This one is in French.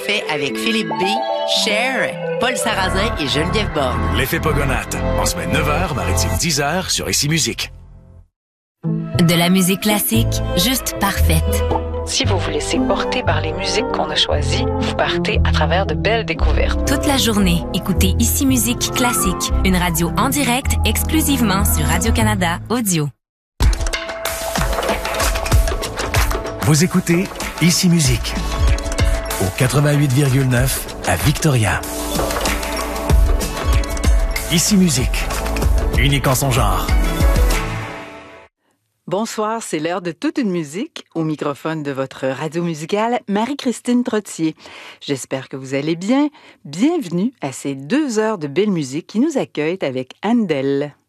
Fait avec Philippe B, Cher, Paul Sarrazin et Geneviève Borne. L'effet Pogonate, en semaine 9h, maritime 10h sur Ici Musique. De la musique classique, juste parfaite. Si vous vous laissez porter par les musiques qu'on a choisies, vous partez à travers de belles découvertes. Toute la journée, écoutez Ici Musique Classique, une radio en direct exclusivement sur Radio-Canada Audio. Vous écoutez Ici Musique, au 88,9 à Victoria. Ici Musique, unique en son genre. Bonsoir, c'est l'heure de toute une musique. Au microphone de votre radio musicale, Marie-Christine Trottier. J'espère que vous allez bien. Bienvenue à ces 2 heures de belle musique qui nous accueillent avec Handel.